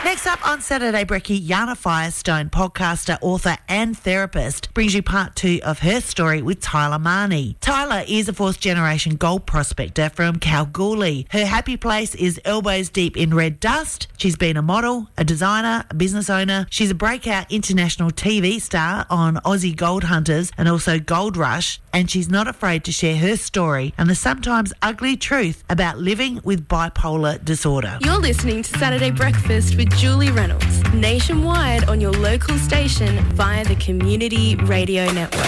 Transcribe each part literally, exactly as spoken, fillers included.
Next up on Saturday Brekkie, Yana Firestone, podcaster, author and therapist, brings you part two of her story with Tyler Marnie. Tyler is a fourth-generation gold prospector from Kalgoorlie. Her happy place is elbows deep in red dust. She's been a model, a designer, a business owner. She's a breakout international T V star on Aussie Gold Hunters and also Gold Rush, and she's not afraid to share her story and the sometimes ugly truth about living with bipolar disorder. You're listening to Saturday Breakfast with Julie Reynolds, nationwide on your local station via the Community Radio Network.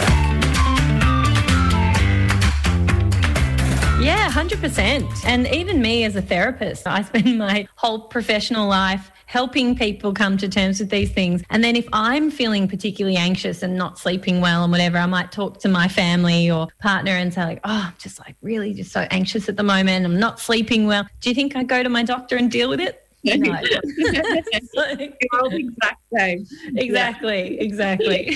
Yeah, one hundred percent. And even me as a therapist, I spend my whole professional life helping people come to terms with these things. And then if I'm feeling particularly anxious and not sleeping well and whatever, I might talk to my family or partner and say like, oh, I'm just like really just so anxious at the moment. I'm not sleeping well. Do you think I go to my doctor and deal with it? No. It's like, all the exact same. Exactly, yeah. exactly.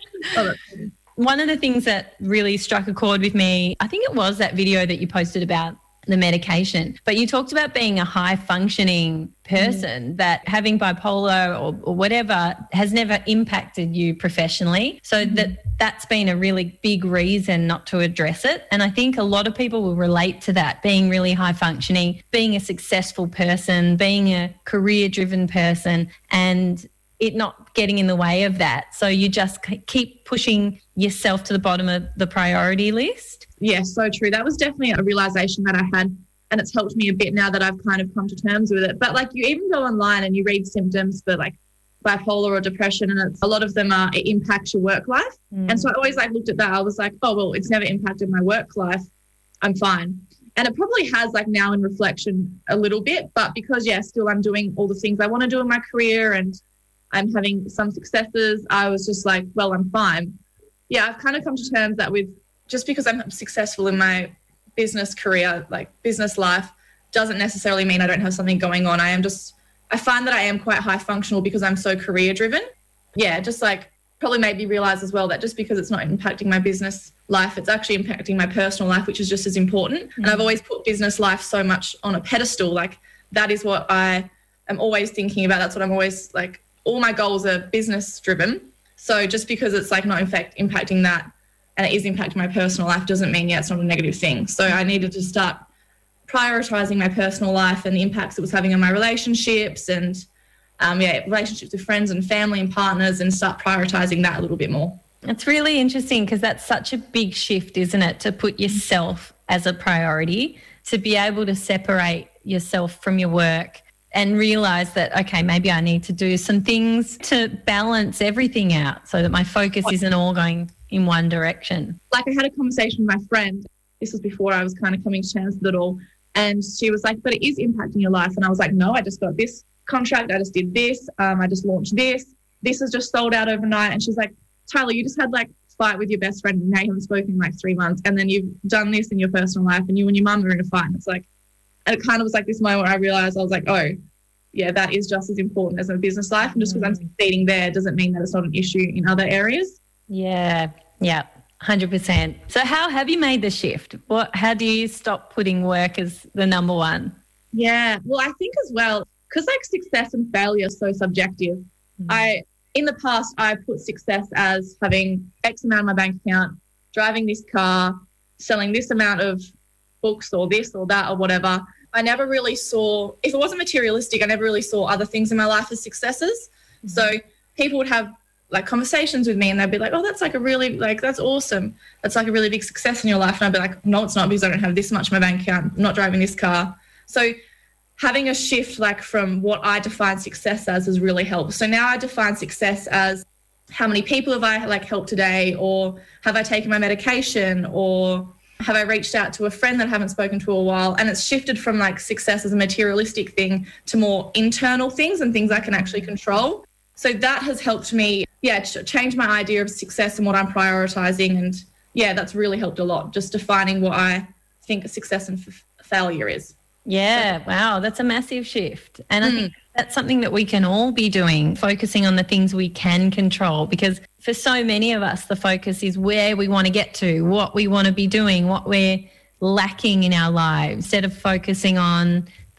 One of the things that really struck a chord with me, I think it was that video that you posted about the medication, but you talked about being a high functioning person, mm. that having bipolar or, or whatever has never impacted you professionally. So mm. that that's been a really big reason not to address it. And I think a lot of people will relate to that, being really high functioning, being a successful person, being a career driven person, and it not getting in the way of that. So you just keep pushing yourself to the bottom of the priority list. Yeah, so true. That was definitely a realisation that I had, and it's helped me a bit now that I've kind of come to terms with it. But like you even go online and you read symptoms for like bipolar or depression, and it's, a lot of them are it impacts your work life. Mm. And so I always like looked at that. I was like, oh, well, it's never impacted my work life. I'm fine. And it probably has like now in reflection a little bit, but because, yeah, still I'm doing all the things I want to do in my career and I'm having some successes, I was just like, well, I'm fine. Yeah, I've kind of come to terms that with just because I'm successful in my business career, like business life, doesn't necessarily mean I don't have something going on. I am just, I find that I am quite high functional because I'm so career driven. Yeah, just like probably made me realise as well that just because it's not impacting my business life, it's actually impacting my personal life, which is just as important. Mm-hmm. And I've always put business life so much on a pedestal. Like that is what I am always thinking about. That's what I'm always like, all my goals are business driven. So just because it's like not in fact impacting that and it is impacting my personal life doesn't mean, yeah, it's not a negative thing. So I needed to start prioritising my personal life and the impacts it was having on my relationships and, um, yeah, relationships with friends and family and partners, and start prioritising that a little bit more. It's really interesting because that's such a big shift, isn't it, to put yourself as a priority, to be able to separate yourself from your work and realise that, okay, maybe I need to do some things to balance everything out so that my focus isn't all going in one direction. Like I had a conversation with my friend, this was before I was kind of coming to terms with it all, and she was like, but it is impacting your life. And I was like, no, I just got this contract, I just did this, um, I just launched this, this has just sold out overnight. And she's like, Tyler, you just had like a fight with your best friend and now you haven't spoken in like three months and then you've done this in your personal life and you and your mum are in a fight. And it's like, and it kind of was like this moment where I realised I was like, oh, yeah, that is just as important as my business life. And just because I'm succeeding there doesn't mean that it's not an issue in other areas. Yeah, yeah, one hundred percent. So how have you made the shift? What? How do you stop putting work as the number one? Yeah, well, I think as well, because like success and failure are so subjective. Mm-hmm. I, in the past, I put success as having X amount in my bank account, driving this car, selling this amount of books or this or that or whatever. I never really saw, if it wasn't materialistic, I never really saw other things in my life as successes. Mm-hmm. So people would have like conversations with me and they'd be like, oh, that's like a really, like, that's awesome. That's like a really big success in your life. And I'd be like, no, it's not, because I don't have this much in my bank account. I'm not driving this car. So having a shift like from what I define success as has really helped. So now I define success as how many people have I like helped today, or have I taken my medication, or have I reached out to a friend that I haven't spoken to a while? And it's shifted from like success as a materialistic thing to more internal things and things I can actually control. So that has helped me, yeah, change my idea of success and what I'm prioritising. And yeah, that's really helped a lot, just defining what I think success and f- failure is. Yeah, so, wow, that's a massive shift. And mm. I think that's something that we can all be doing, focusing on the things we can control, because for so many of us, the focus is where we want to get to, what we want to be doing, what we're lacking in our lives, instead of focusing on the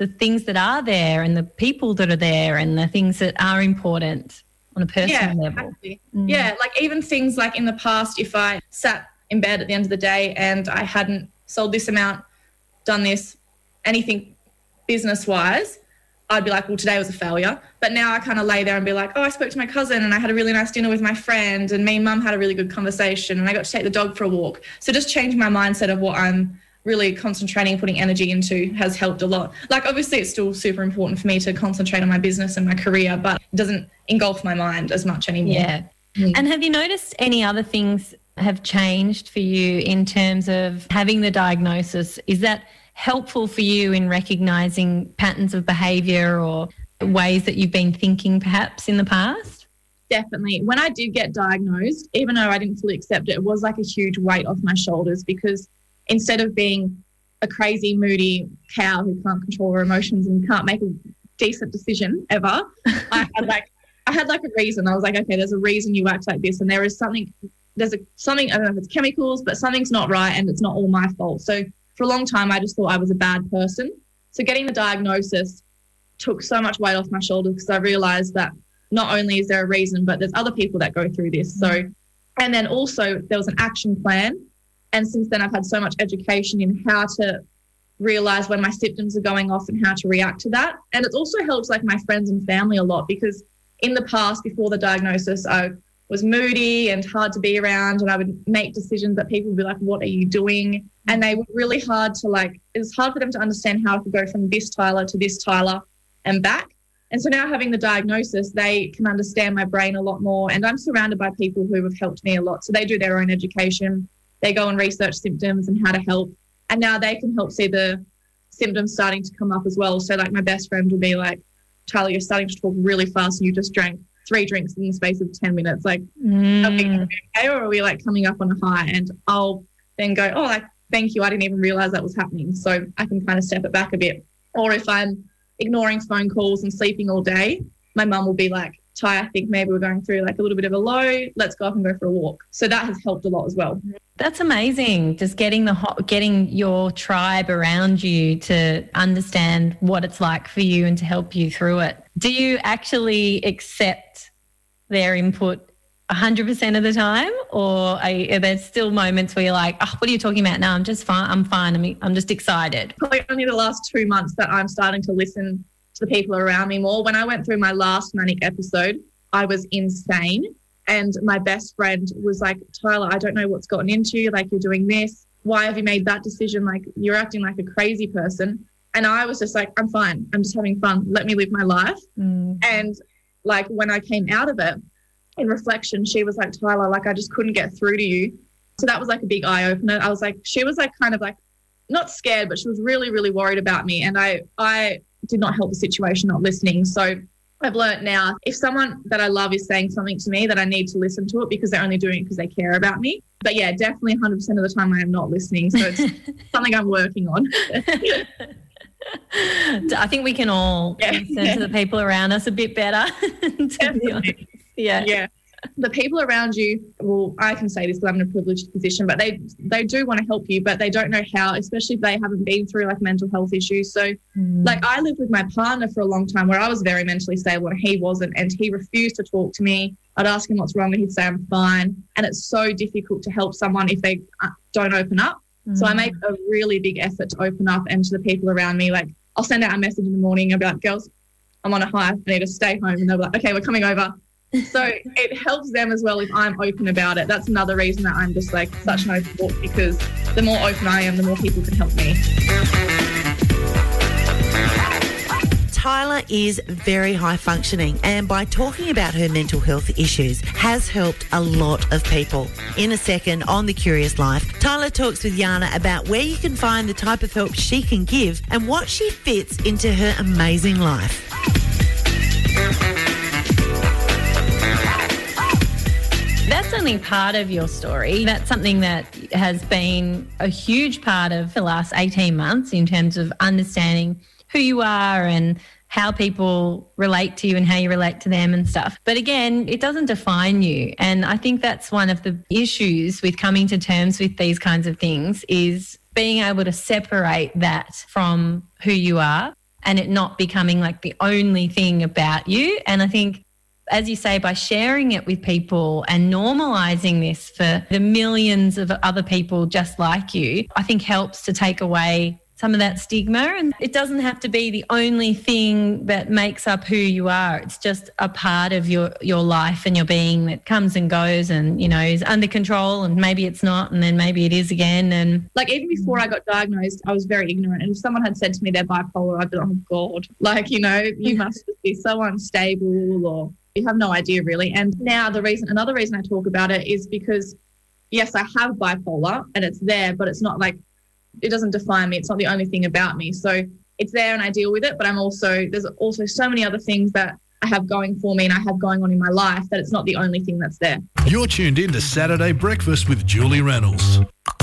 the things that are there and the people that are there and the things that are important on a personal yeah, level. Exactly. Mm. Yeah, like even things like in the past, if I sat in bed at the end of the day and I hadn't sold this amount, done this, anything business-wise, I'd be like, well, today was a failure. But now I kind of lay there and be like, oh, I spoke to my cousin and I had a really nice dinner with my friend and me and mum had a really good conversation and I got to take the dog for a walk. So just changing my mindset of what I'm really concentrating, putting energy into has helped a lot. Like, obviously it's still super important for me to concentrate on my business and my career, but it doesn't engulf my mind as much anymore. Yeah. Mm. And have you noticed any other things have changed for you in terms of having the diagnosis? Is that helpful for you in recognising patterns of behaviour or ways that you've been thinking perhaps in the past? Definitely. When I did get diagnosed, even though I didn't fully accept it, it was like a huge weight off my shoulders, because instead of being a crazy, moody cow who can't control her emotions and can't make a decent decision ever, I had like I had like a reason. I was like, okay, there's a reason you act like this, and there is something. There's a something. I don't know if it's chemicals, but something's not right, and it's not all my fault. So for a long time, I just thought I was a bad person. So getting the diagnosis took so much weight off my shoulders, because I realised that not only is there a reason, but there's other people that go through this. So, and then also there was an action plan. And since then, I've had so much education in how to realise when my symptoms are going off and how to react to that. And it's also helped like my friends and family a lot, because in the past, before the diagnosis, I was moody and hard to be around, and I would make decisions that people would be like, what are you doing? And they were really hard to like, it was hard for them to understand how I could go from this Tyler to this Tyler and back. And so now having the diagnosis, they can understand my brain a lot more. And I'm surrounded by people who have helped me a lot. So they do their own education. They go and research symptoms and how to help. And now they can help see the symptoms starting to come up as well. So like my best friend will be like, Tyler, you're starting to talk really fast and you just drank three drinks in the space of ten minutes. Like, mm. are we going to be okay, or are we like coming up on a high? And I'll then go, oh, like, thank you. I didn't even realise that was happening. So I can kind of step it back a bit. Or if I'm ignoring phone calls and sleeping all day, my mum will be like, Ty, I think maybe we're going through like a little bit of a low. Let's go up and go for a walk. So that has helped a lot as well. That's amazing. Just getting the hot, getting your tribe around you to understand what it's like for you and to help you through it. Do you actually accept their input one hundred percent of the time, or are, are there still moments where you're like, oh, what are you talking about? No, I'm just fine. I'm fine. I'm, I'm just excited. Probably only the last two months that I'm starting to listen to the people around me more. When I went through my last manic episode, I was insane. And my best friend was like, Tyler, I don't know what's gotten into you. Like, you're doing this. Why have you made that decision? Like, you're acting like a crazy person. And I was just like, I'm fine. I'm just having fun. Let me live my life. Mm. And like when I came out of it, in reflection, she was like, Tyler, like I just couldn't get through to you. So that was like a big eye opener. I was like, she was like kind of like not scared, but she was really, really worried about me. And I, I did not help the situation, not listening. So I've learnt now, if someone that I love is saying something to me, that I need to listen to it, because they're only doing it because they care about me. But yeah, definitely one hundred percent of the time I am not listening. So it's something I'm working on. I think we can all yeah. listen to the people around us a bit better, to be honest. Yeah. Yeah. The people around you, well, I can say this because I'm in a privileged position, but they they do want to help you, but they don't know how, especially if they haven't been through like mental health issues. So mm. like I lived with my partner for a long time where I was very mentally stable and he wasn't, and he refused to talk to me. I'd ask him what's wrong and he'd say I'm fine. And it's so difficult to help someone if they don't open up. Mm. So I make a really big effort to open up, and to the people around me, like I'll send out a message in the morning. I'll be like, girls, I'm on a high. I need to stay home. And they'll be like, okay, we're coming over. So it helps them as well if I'm open about it. That's another reason that I'm just like such an open book, because the more open I am, the more people can help me. Tyler is very high functioning, and by talking about her mental health issues has helped a lot of people. In a second on The Curious Life, Tyler talks with Yana about where you can find the type of help she can give and what she fits into her amazing life. That's only part of your story. That's something that has been a huge part of the last eighteen months in terms of understanding who you are and how people relate to you and how you relate to them and stuff. But again, it doesn't define you. And I think that's one of the issues with coming to terms with these kinds of things, is being able to separate that from who you are and it not becoming like the only thing about you. And I think, as you say, by sharing it with people and normalising this for the millions of other people just like you, I think helps to take away some of that stigma. And it doesn't have to be the only thing that makes up who you are. It's just a part of your, your life and your being that comes and goes and, you know, is under control, and maybe it's not, and then maybe it is again. And like, even before I got diagnosed, I was very ignorant. And if someone had said to me they're bipolar, I'd be like, oh God, like, you know, you must just be so unstable, or you have no idea really. And now the reason, another reason I talk about it is because, yes, I have bipolar and it's there, but it's not like, it doesn't define me. It's not the only thing about me. So it's there and I deal with it, but I'm also, there's also so many other things that I have going for me and I have going on in my life that it's not the only thing that's there. You're tuned in to Saturday Breakfast with Julie Reynolds.